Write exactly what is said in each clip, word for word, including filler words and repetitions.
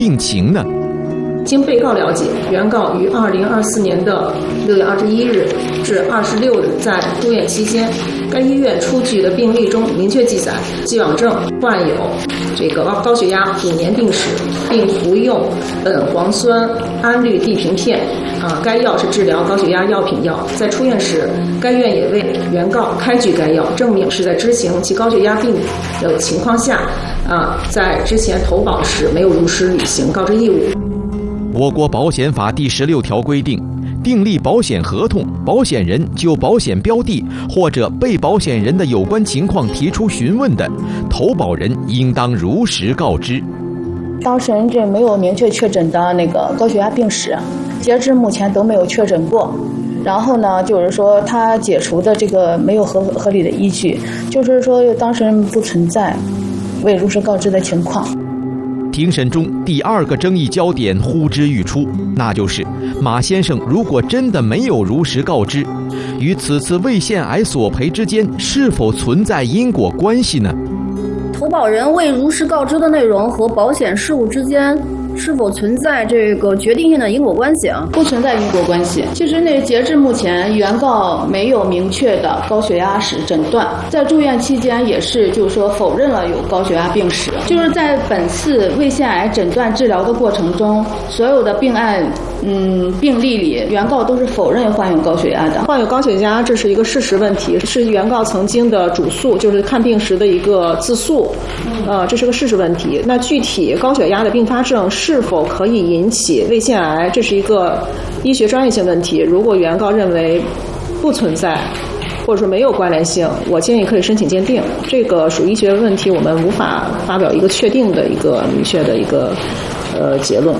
病情呢？ 经被告了解，原告于二零二四年的六月二十一日至二十六日在住院期间，该医院出具的病历中明确记载，既往症患有这个高血压五年病史，并服用苯磺酸胺氯地平片。啊，该药是治疗高血压药品药。在出院时，该院也为原告开具该药，证明是在知情其高血压病的情况下，啊，在之前投保时没有如实履行告知义务。 我国保险法第十六条规定，订立保险合同，保险人就保险标的或者被保险人的有关情况提出询问的，投保人应当如实告知。 当事人这没有明确确诊的那个高血压病史，截至目前都没有确诊过。然后呢，就是说他解除的这个没有合合理的依据，就是说当事人不存在未如实告知的情况。 庭审中第二个争议焦点呼之欲出，那就是马先生如果真的没有如实告知，与此次胃腺癌索赔之间是否存在因果关系呢？ 投保人未如实告知的内容和保险事务之间是否存在这个决定性的因果关系啊？ 不存在因果关系。其实那截至目前，原告没有明确的高血压史诊断，在住院期间也是就是说否认了有高血压病史。就是在本次胃腺癌诊断治疗的过程中，所有的病案嗯病例里，原告都是否认患有高血压的。 患有高血压这是一个事实问题，是原告曾经的主诉，就是看病时的一个自诉，呃，这是个事实问题。那具体高血压的并发症是否可以引起胃腺癌，这是一个医学专业性问题。如果原告认为不存在，或者说没有关联性，我建议可以申请鉴定。这个属医学问题，我们无法发表一个确定的一个明确的一个呃结论。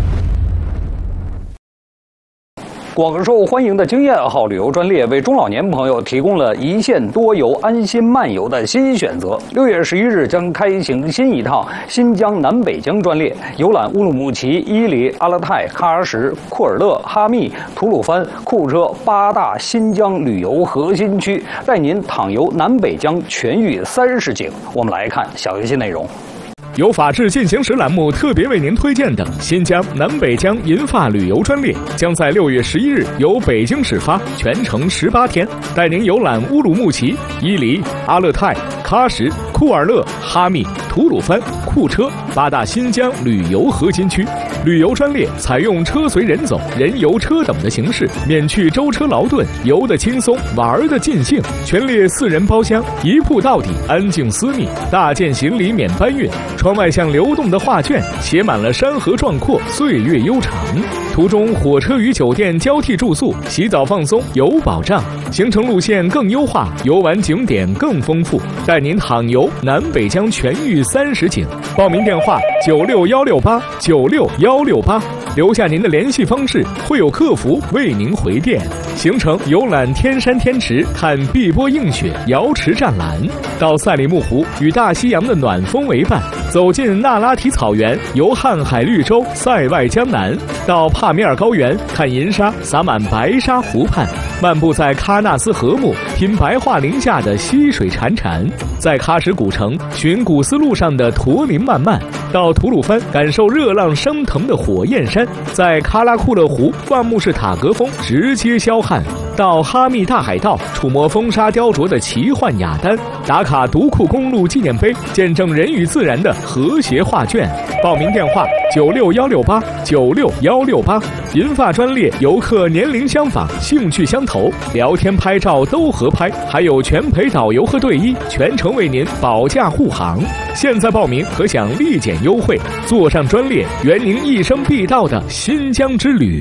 广受欢迎的经验号旅游专列为中老年朋友提供了一线多游、安心漫游的新选择。六月十一日将开行新一趟新疆南北疆专列，游览乌鲁木齐、伊犁、阿勒泰、喀什什、库尔勒、哈密、吐鲁番、库车八大新疆旅游核心区，带您淌游南北疆全域三十景。我们来看小游戏内容。 由法治进行时栏目特别为您推荐的新疆南北疆银发旅游专列，将在六月十一日由北京始发，全程十八天，带您游览乌鲁木齐、伊犁、阿勒泰、喀什、库尔勒、哈密、吐鲁番、库车八大新疆旅游核心区。旅游专列采用车随人走、人游车等的形式，免去舟车劳顿，游得轻松，玩得尽兴。全列四人包厢，一铺到底，安静私密，大件行李免搬运。窗外像流动的画卷，写满了山河壮阔，岁月悠长。途中火车与酒店交替住宿，洗澡放松有保障，行程路线更优化，游玩景点更丰富，带您淌游南北疆全域三十景。报名电话九六幺六八九六幺六八，留下您的联系方式，会有客服为您回电。行程游览天山天池，看碧波映雪，瑶池湛蓝；到赛里木湖，与大西洋的暖风为伴；走进那拉提草原，游瀚海绿洲，塞外江南；到帕米尔高原，看银沙洒满白沙湖畔；漫步在喀纳斯河木，品白桦林下的溪水潺潺；在喀什古城寻古丝路上的驼铃漫漫；到吐鲁番感受热浪升腾的火焰山；在喀拉库勒湖万木式塔格峰直接霄汉；到哈密大海道触摸风沙雕琢的奇幻雅丹；打卡独库公路纪念碑，见证人与自然的和谐画卷。报名电话九六幺六八九六幺六八。银发专列游客年龄相仿，兴趣相投，聊天拍照都合拍，还有全陪导游和队医，全程为您保驾护航。现在报名可享立减优惠，坐上专列，圆您一生必到的新疆之旅。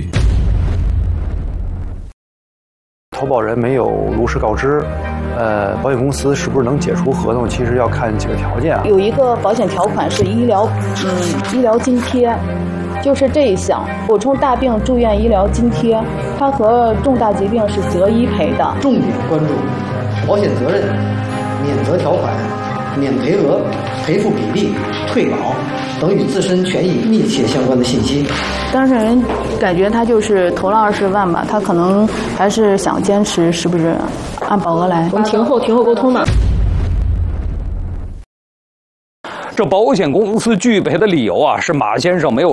投保人没有如实告知，呃，保险公司是不是能解除合同？其实要看几个条件啊。 有一个保险条款是医疗，嗯，医疗津贴，就是这一项补充大病住院医疗津贴，它和重大疾病是择一赔的。 重点关注保险责任、免责条款、免赔额、赔付比例、退保等与自身权益密切相关的信息。 当事人感觉他就是投了二十万吧，他可能还是想坚持，是不是按保额来？ 我们庭后庭后沟通嘛。 这保险公司拒赔的理由啊，是马先生没有